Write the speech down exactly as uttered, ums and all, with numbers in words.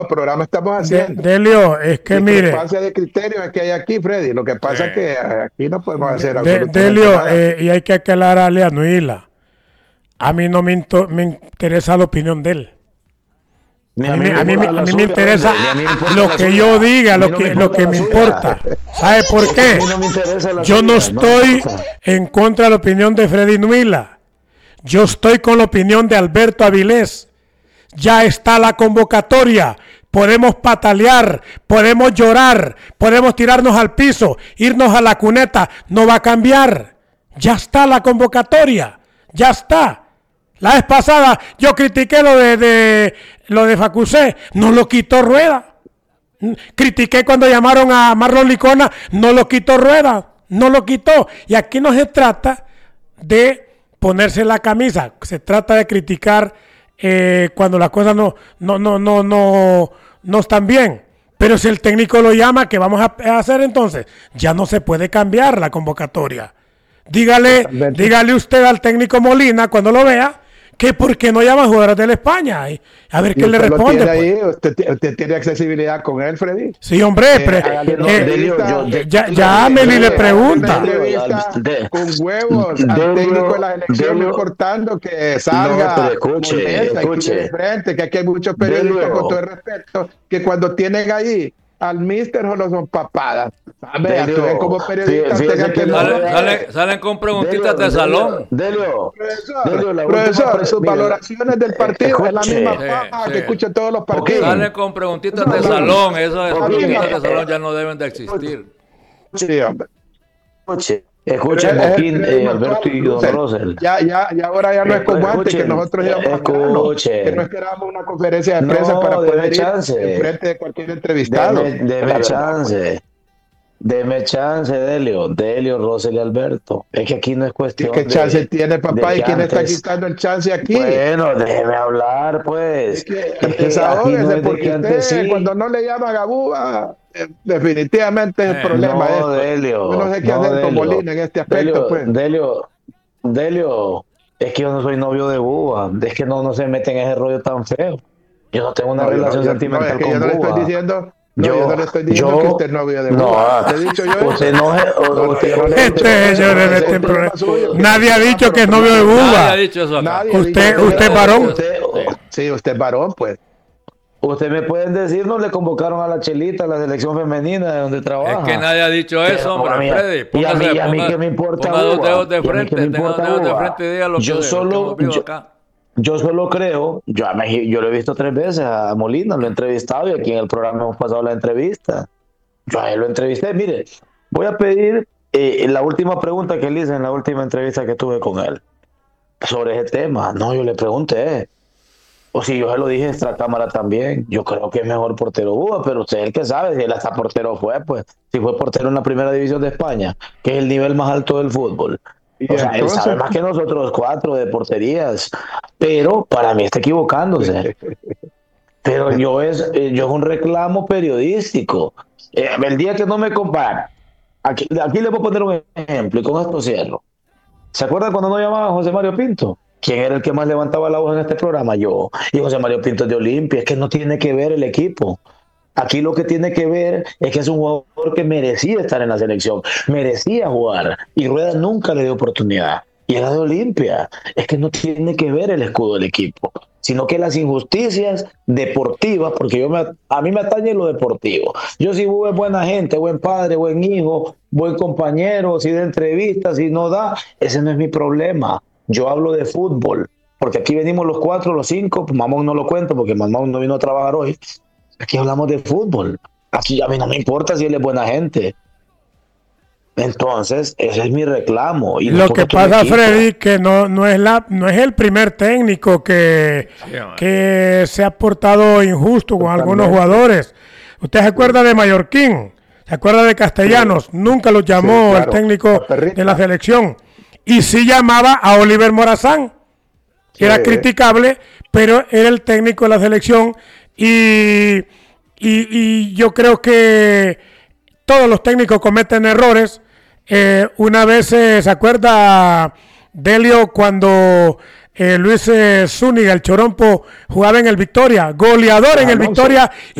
programa estamos De, haciendo. Delio, es que mire. La discrepancia de criterios es que hay aquí, Freddy. Lo que pasa eh, es que aquí no podemos hacer de, absolutamente Delio, nada. Eh, y hay que aclararle a Nuila. A mí no me, into, me interesa la opinión de él. A mí, a mí, a mí me interesa lo que yo diga, lo que, lo que me importa. ¿Sabe por qué? Yo no estoy en contra de la opinión de Freddy Nuila. Yo estoy con la opinión de Alberto Avilés. Ya está la convocatoria. Podemos patalear, podemos llorar, podemos tirarnos al piso, irnos a la cuneta. No va a cambiar. Ya está la convocatoria. Ya está. La vez pasada yo critiqué lo de, de lo de Facusé, no lo quitó Rueda. Critiqué cuando llamaron a Marlon Licona, no lo quitó Rueda, no lo quitó. Y aquí no se trata de ponerse la camisa, se trata de criticar eh, cuando las cosas no, no, no, no, no, no están bien. Pero si el técnico lo llama, ¿qué vamos a hacer entonces? Ya no se puede cambiar la convocatoria. Dígale, dígale usted al técnico Molina cuando lo vea que por qué no llama a jugadores de la España. A ver qué le responde. Pues. Ahí, usted, usted tiene accesibilidad con él, Freddy. Sí, hombre, eh, pre, no, eh, Delio, yo, de, ya, ya Amelie le pregunta. De, con huevos de, al técnico de la elección de, importando que salga. No, escuche, molesta, escuche. Frente, que aquí hay muchos periodistas, con todo el respeto, que cuando tienen ahí al mister solo son papadas. Vea, tú como periodista sí, sí, que salen, sale, salen con preguntitas Delio, de salón. Delio, profesor, Delio, la profesor sus mira, valoraciones del partido escuche, es la misma sí, paja sí. que escuchan todos los partidos. Salen con preguntitas no, de salón, esas preguntitas de salón ya no deben de existir. Sí, hombre. Escuche. Escuchen, Joaquín, eh, Alberto y Don Rosel. Ya, ya, ya ahora ya no es como antes, que nosotros íbamos a escuchen, que no esperábamos una conferencia de prensa no, para poder chance. ir enfrente de cualquier entrevistado. Deme, deme chance. Deme chance, Delio, Delio, Rosel y Alberto. Es que aquí no es cuestión. ¿Qué chance de, tiene, papá? ¿Y quién está quitando el chance aquí? Bueno, déjeme hablar, pues. Es que, es que desahógese, no porque usted, sí. cuando no le llama a Gabúa, definitivamente es el problema. No, esto. Delio. Yo no sé qué no, hacer Delio, con Molina en este aspecto, Delio, pues. Delio, Delio, es que yo no soy novio de Búa. Es que no, no se meten en ese rollo tan feo. Yo no tengo una no, relación yo, sentimental no, es que con yo no Búa. Le estoy diciendo, no, yo, yo no le estoy diciendo yo, que usted es novio de no, Búa. ¿Le he dicho yo usted no es... Usted no le este señor en este programa. Nadie ha dicho que es novio de Búa. Nadie ha dicho eso acá. Usted, usted es varón. Usted, sí, usted es varón, pues. Usted me pueden decir, no le convocaron a la Chelita, a la selección femenina de donde trabaja. Es que nadie ha dicho eso, hombre, mí, Freddy. Póngase, y a mí, y a mí ponga, que me importa ponga dos dedos de y frente, tenga dos dedos de frente y diga lo yo que, solo, que yo, acá. Yo solo creo, yo, yo lo he visto tres veces a Molina, lo he entrevistado y aquí en el programa hemos pasado la entrevista. Yo a él lo entrevisté. Mire, voy a pedir eh, la última pregunta que le hice en la última entrevista que tuve con él sobre ese tema. No, yo le pregunté. O si yo se lo dije extra cámara también. Yo creo que es mejor portero Búa, pero usted es el que sabe. Si él hasta portero fue, pues. Si fue portero en la primera división de España, que es el nivel más alto del fútbol. O sea, él sabe más que nosotros cuatro de porterías. Pero para mí está equivocándose. Pero yo es, yo es un reclamo periodístico. Eh, el día que no me compara, aquí, aquí le voy a poner un ejemplo y con esto cierro. ¿Se acuerdan cuando no llamaba a José Mario Pinto? ¿Quién era el que más levantaba la voz en este programa? Yo. Y José Mario Pinto es de Olimpia. Es que no tiene que ver el equipo. Aquí lo que tiene que ver es que es un jugador que merecía estar en la selección, merecía jugar, y Rueda nunca le dio oportunidad. Y era de Olimpia. Es que no tiene que ver el escudo del equipo, sino que las injusticias deportivas, porque yo me, a mí me atañe lo deportivo. Yo si Búa es buena gente, buen padre, buen hijo, buen compañero, si da entrevistas, si no da, ese no es mi problema. Yo hablo de fútbol, porque aquí venimos los cuatro, los cinco, pues Mamón no lo cuento porque Mamón no vino a trabajar hoy. Aquí hablamos de fútbol. Aquí a mí no me importa si él es buena gente. Entonces, ese es mi reclamo. Y lo que pasa, Freddy, que no, no, es la, no es el primer técnico que, sí, que se ha portado injusto con algunos jugadores. ¿Usted se acuerda de Mallorquín? ¿Se acuerda de Castellanos? Sí. Nunca lo llamó sí, claro. el técnico de la selección. Y sí llamaba a Oliver Morazán. Sí. Era criticable, pero era el técnico de la selección. Y, y, y yo creo que todos los técnicos cometen errores. Eh, una vez eh, se acuerda Delio cuando eh, Luis eh, Zúñiga, el Chorompo, jugaba en el Victoria, goleador en el Victoria.